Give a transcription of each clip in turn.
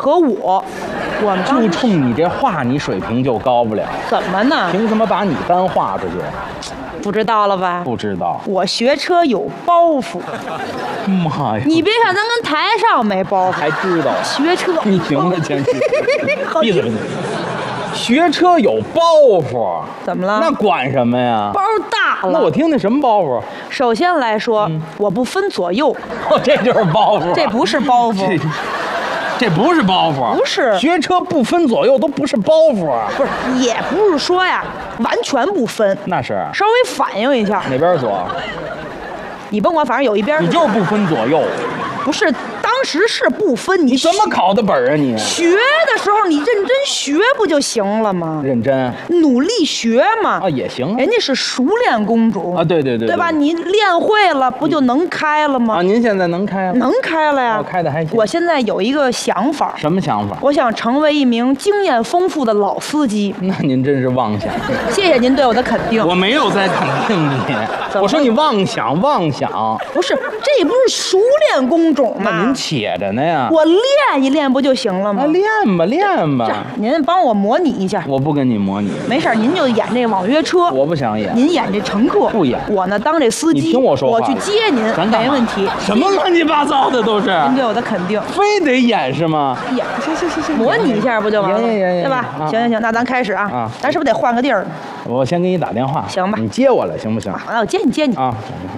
和我们就冲你这话，你水平就高不了。 怎么呢？ 凭什么把你单划出去？ 不知道了吧？ 不知道。 我学车有包袱。 妈呀！ 你别看咱跟台上没包袱， 还知道学车。 你行了，前妻。闭嘴吧你！学车有包袱， 怎么了？ 那管什么呀？ 包大了。 那我听听什么包袱？ 首先来说，我不分左右。 哦，这就是包袱。 这不是包袱。 这不是包袱。 不是。 学车不分左右都不是包袱啊。 不是，也不是说呀，完全不分。 那是。 稍微反应一下。 哪边左？ 你甭管，反正有一边。 你就是不分左右。 不是，当时是不分。 你怎么考的本啊你？ 学的时候你认真学不就行了吗？ 认真， 努力学嘛。 啊也行。 人家是熟练工种啊，对，对吧？你练会了，不就能开了吗？ 啊，您现在能开了？ 能开了呀。 我开的还行。 我现在有一个想法。 什么想法？ 我想成为一名经验丰富的老司机。 那您真是妄想。 谢谢您对我的肯定。 我没有在肯定你，我说你妄想。 不是，这也不是熟练工种嘛。 那您且着呢呀。 我练一练不就行了吗？ 练吧。 您帮我模拟一下。 我不跟你模拟。 没事，您就演这网约车。 我不想演。 您演这乘客。 不演。 我呢当这司机。 你听我说话。 我去接您，没问题。 什么乱七八糟的都是。 您对我的肯定。 非得演是吗？ 演，行，模拟一下不就完了？ 演， 对吧？行，那咱开始啊。咱是不是得换个地儿？ 我先给你打电话。 行吧。 你接我来行不行？ 那我接你。 啊。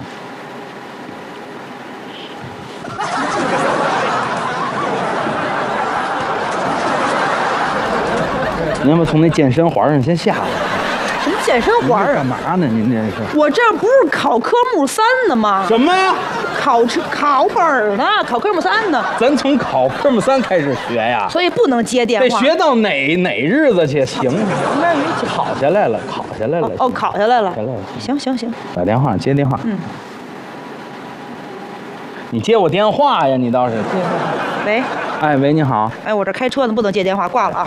您要不从那健身环上先下来？ 什么健身环啊？ 干嘛呢？您这是？ 我这不是考科目3呢吗？ 什么呀？ 考本呢？考科目3呢？ 咱从考科目3开始学呀。 所以不能接电话。 得学到哪日子去？行。考下来了。 哦，考下来了。行。 打电话，接电话。你接我电话呀？你倒是。 喂。 哎，喂，你好。 哎，我这开车呢，不能接电话，挂了啊。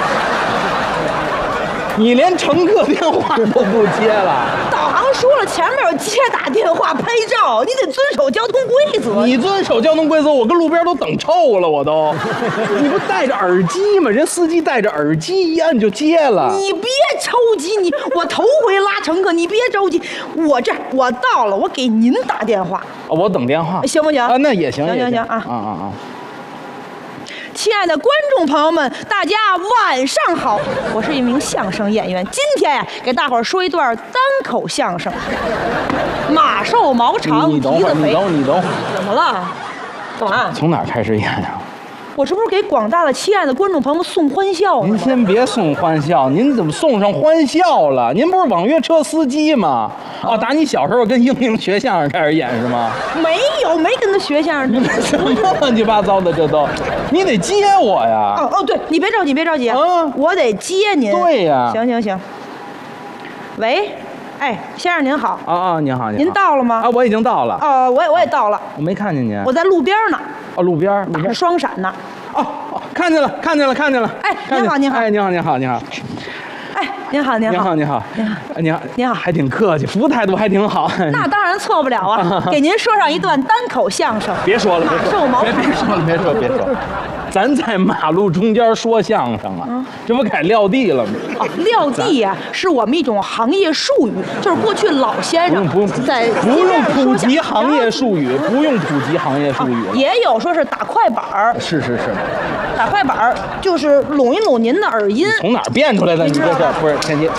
你连乘客电话都不接了？ 导航说了，前面有接打电话、拍照，你得遵守交通规则。 你遵守交通规则，我跟路边都等臭了，我都。你不戴着耳机吗？人司机戴着耳机一按就接了。 你别着急，我头回拉乘客，你别着急。我到了，我给您打电话。 我等电话， 行不行？ 啊，那也行。 行啊。 亲爱的观众朋友们，大家晚上好！我是一名相声演员，今天呀，给大伙儿说一段单口相声。马瘦毛长， 你等会儿。 怎么了？干嘛？ 从哪儿开始演呀？ 我这不是给广大的亲爱的观众朋友们送欢笑吗？ 您先别送欢笑，您怎么送上欢笑了？您不是网约车司机吗？哦，打你小时候跟英明学相声开始演是吗？ 没跟他学相声。 什么乱七八糟的这都？你得接我呀！ 哦，对，你别着急啊！我得接您。 对呀。 行。喂，哎，先生您好。 啊，您好。 您到了吗？ 啊，我已经到了。 哦，我也到了。 我没看见您。 我在路边呢。 哦，路边打着双闪呢。 哦，看见了。 哎，您好。 哎，您好。 哎，您好， 还挺客气，服务态度还挺好。 那当然错不了啊！给您说上一段单口相声。 别说了，别说，咱在马路中间说相声啊，这不改撂地了吗？ 哦，撂地呀，是我们一种行业术语，就是过去老先生不用普及行业术语，也有说是打快板儿。 是， 打快板儿就是拢一拢您的耳音。 从哪儿变出来的？你这是不是？前撂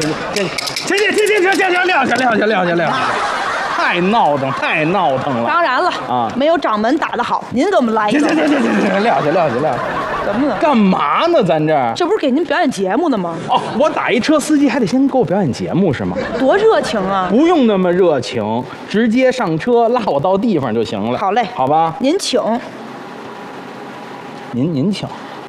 下。太闹腾了。 当然了啊，没有掌门打得好，您给我们来一个。 行，撂下。 怎么了？ 干嘛呢？咱这不是给您表演节目的吗？ 哦，我打一车司机还得先给我表演节目是吗？ 多热情啊！ 不用那么热情，直接上车拉我到地方就行了。 好嘞， 好吧。 您请。 您请。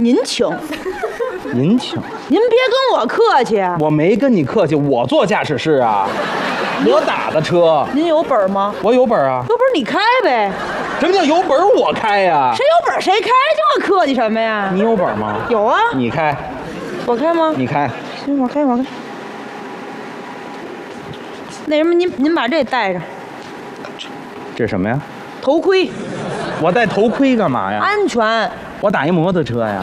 您别跟我客气。 我没跟你客气，我坐驾驶室啊，我打的车。 您有本吗？ 我有本啊。 有本你开呗。 什么叫有本我开呀？ 谁有本谁开，这么客气什么呀？ 你有本吗？ 有啊。 你开。 我开吗？ 你开。 行，我开。那什么，您把这戴上。 这是什么呀？ 头盔。 我戴头盔干嘛呀？ 安全。 我打一摩托车呀。